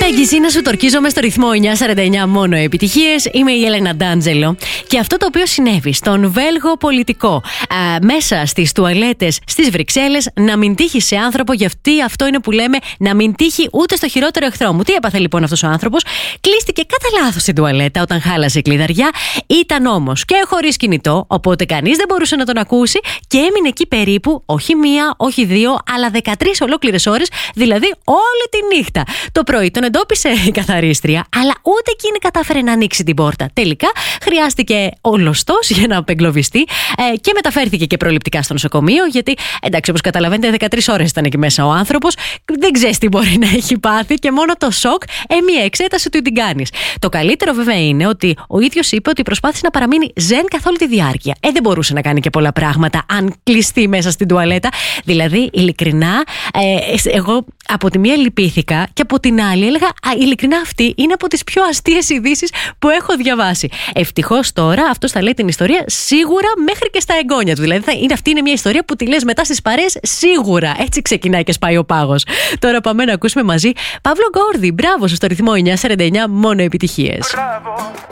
Εγγυησή να σου τορκίζομαι στο ρυθμό 949 μόνο επιτυχίες. Είμαι η Έλενα Ντάντζελο. Και αυτό το οποίο συνέβη στον Βέλγο πολιτικό μέσα στις τουαλέτες στις Βρυξέλλες να μην τύχει σε άνθρωπο, γιατί αυτό είναι που λέμε να μην τύχει ούτε στο χειρότερο εχθρό μου. Τι έπαθε λοιπόν αυτός ο άνθρωπος? Κλείστηκε κατά λάθος στην τουαλέτα όταν χάλασε η κλειδαριά. Ήταν όμως και χωρίς κινητό, οπότε κανείς δεν μπορούσε να τον ακούσει και έμεινε εκεί περίπου όχι μία, όχι δύο, αλλά 13 ολόκληρες ώρες, δηλαδή όλη τη νύχτα. Το πρωί τον εντόπισε η καθαρίστρια, αλλά ούτε εκείνη κατάφερε να ανοίξει την πόρτα. Τελικά χρειάστηκε ολωστός για να απεγκλωβιστεί και μεταφέρθηκε και προληπτικά στο νοσοκομείο, γιατί εντάξει, όπως καταλαβαίνετε, 13 ώρες ήταν εκεί μέσα ο άνθρωπος. Δεν ξέρεις τι μπορεί να έχει πάθει και μόνο το σοκ, μία εξέταση του την κάνεις. Το καλύτερο βέβαια είναι ότι ο ίδιος είπε ότι προσπάθησε να παραμείνει ζεν καθ' όλη τη διάρκεια. Δεν μπορούσε να κάνει και πολλά πράγματα αν κλειστεί μέσα στην τουαλέτα. Δηλαδή, ειλικρινά, εγώ από τη μία λυπήθηκα και από την άλλη έλεγα ειλικρινά αυτή είναι από τις πιο αστείες ειδήσεις που έχω διαβάσει. Ευτυχώς τώρα αυτός θα λέει την ιστορία σίγουρα μέχρι και στα εγγόνια του. Δηλαδή αυτή είναι μια ιστορία που τη λες μετά στις παρέες σίγουρα. Έτσι ξεκινάει και σπάει ο πάγος. Τώρα πάμε να ακούσουμε μαζί Παύλο Γκόρδη. Μπράβο σου στο ρυθμό 949 μόνο επιτυχίες.